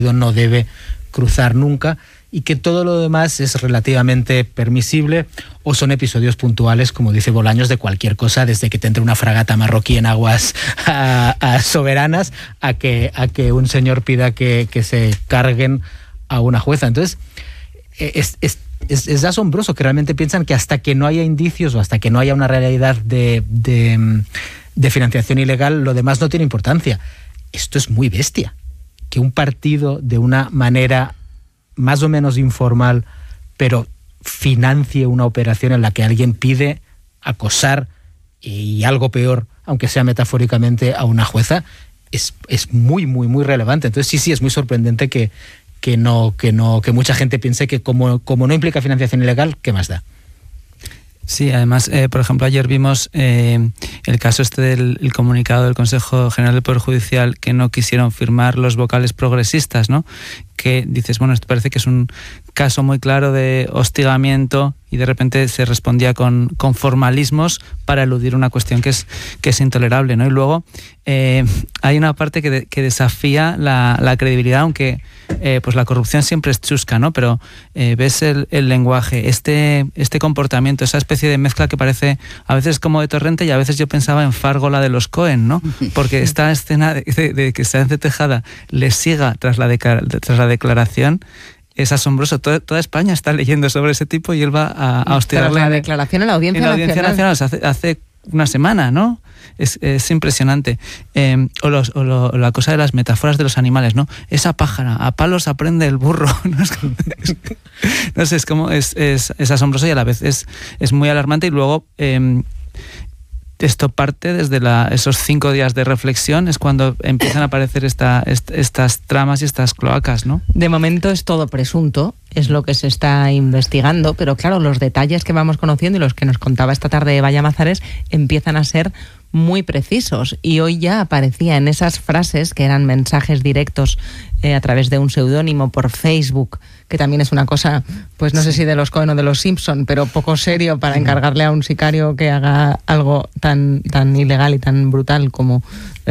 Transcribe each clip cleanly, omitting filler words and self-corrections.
no debe cruzar nunca, y que todo lo demás es relativamente permisible o son episodios puntuales, como dice Bolaños, de cualquier cosa, desde que te entre una fragata marroquí en aguas soberanas a que un señor pida que se carguen a una jueza. Entonces, es asombroso que realmente piensan que hasta que no haya indicios o hasta que no haya una realidad de financiación ilegal, lo demás no tiene importancia. Esto es muy bestia. Que un partido, de una manera más o menos informal, pero financie una operación en la que alguien pide acosar y algo peor, aunque sea metafóricamente, a una jueza, es muy, muy, muy relevante. Entonces sí, es muy sorprendente que mucha gente piense que como no implica financiación ilegal, ¿qué más da? Sí, además, por ejemplo, ayer vimos el caso del comunicado del Consejo General del Poder Judicial, que no quisieron firmar los vocales progresistas, ¿no? Que dices, bueno, esto parece que es un caso muy claro de hostigamiento, y de repente se respondía con formalismos para eludir una cuestión que es intolerable, ¿no? Y luego hay una parte que desafía la credibilidad, aunque pues la corrupción siempre es chusca, ¿no? Pero ves el lenguaje, este comportamiento, esa especie de mezcla que parece a veces como de Torrente, y a veces yo pensaba en Fargo, la de los Cohen, ¿no? Porque esta escena de que Sáenz de Tejada le siga tras la declaración es asombroso. Toda España está leyendo sobre ese tipo y él va a hostigarle. Tras la declaración en la Audiencia Nacional. Hace una semana, ¿no? Es impresionante. O la cosa de las metáforas de los animales, ¿no? Esa pájara, a palos aprende el burro. No sé, es asombroso, y a la vez es muy alarmante. Y luego esto parte desde esos 5 días de reflexión, es cuando empiezan a aparecer estas tramas y estas cloacas, ¿no? De momento es todo presunto, es lo que se está investigando, pero claro, los detalles que vamos conociendo y los que nos contaba esta tarde Valla Mazares empiezan a ser muy precisos, y hoy ya aparecía en esas frases que eran mensajes directos a través de un seudónimo por Facebook, que también es una cosa, pues no sé si de los Cohen o de los Simpson, pero poco serio para encargarle a un sicario que haga algo tan ilegal y tan brutal como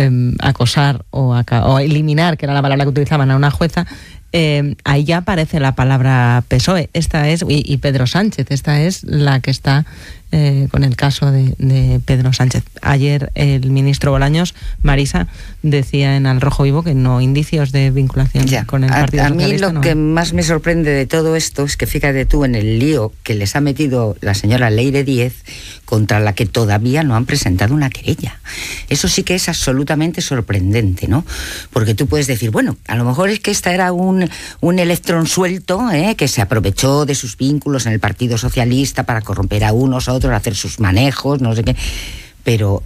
acosar o eliminar, que era la palabra que utilizaban, a una jueza. Ahí ya aparece la palabra PSOE, esta es, y Pedro Sánchez, esta es la que está con el caso de Pedro Sánchez. Ayer el ministro Bolaños, Marisa, decía en Al Rojo Vivo que no indicios de vinculación con el Partido Socialista. A mí lo que más me sorprende de todo esto es que, fíjate tú, en el lío que les ha metido la señora Leire Díez, contra la que todavía no han presentado una querella. Eso sí que es absolutamente sorprendente, ¿no? Porque tú puedes decir, bueno, a lo mejor es que esta era un electrón suelto, que se aprovechó de sus vínculos en el Partido Socialista para corromper a unos a otros, hacer sus manejos, no sé qué. Pero,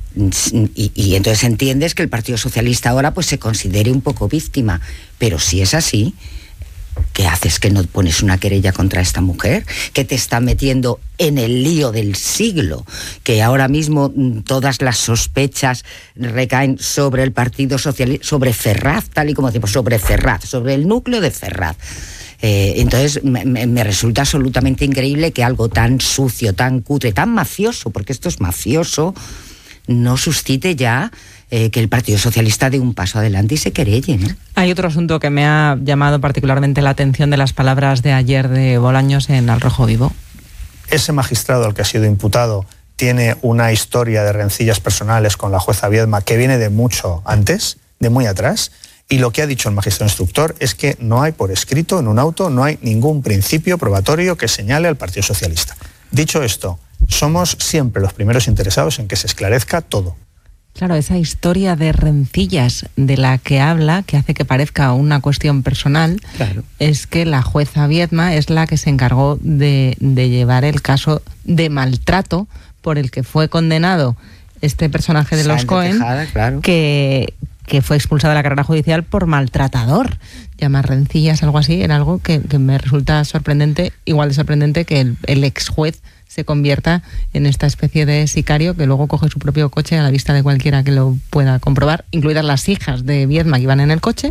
y entonces entiendes que el Partido Socialista ahora pues se considere un poco víctima. Pero si es así, ¿qué haces que no pones una querella contra esta mujer? Que te está metiendo en el lío del siglo, que ahora mismo todas las sospechas recaen sobre el Partido Socialista, sobre Ferraz, tal y como decimos, sobre Ferraz, sobre el núcleo de Ferraz. Entonces me resulta absolutamente increíble que algo tan sucio, tan cutre, tan mafioso, porque esto es mafioso, no suscite ya que el Partido Socialista dé un paso adelante y se querelle, ¿no? Hay otro asunto que me ha llamado particularmente la atención de las palabras de ayer de Bolaños en Al Rojo Vivo. Ese magistrado al que ha sido imputado tiene una historia de rencillas personales con la jueza Viedma que viene de mucho antes, de muy atrás, y lo que ha dicho el magistrado instructor es que no hay por escrito en un auto, no hay ningún principio probatorio que señale al Partido Socialista. Dicho esto, somos siempre los primeros interesados en que se esclarezca todo. Claro, esa historia de rencillas de la que habla, que hace que parezca una cuestión personal, claro, es que la jueza Viedma es la que se encargó de llevar el caso de maltrato por el que fue condenado este personaje de los Cohen, claro, que fue expulsado de la carrera judicial por maltratador. Llamar rencillas, algo así, era algo que me resulta sorprendente, igual de sorprendente que el ex juez se convierta en esta especie de sicario que luego coge su propio coche a la vista de cualquiera que lo pueda comprobar, incluidas las hijas de Viedma que iban en el coche,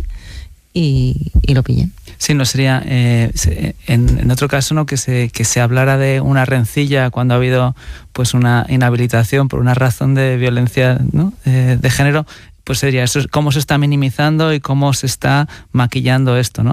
y lo pillen. Sí, no sería en otro caso, ¿no?, que se hablara de una rencilla cuando ha habido pues una inhabilitación por una razón de violencia, ¿no?, de género. pues sería eso, cómo se está minimizando y cómo se está maquillando esto, ¿no?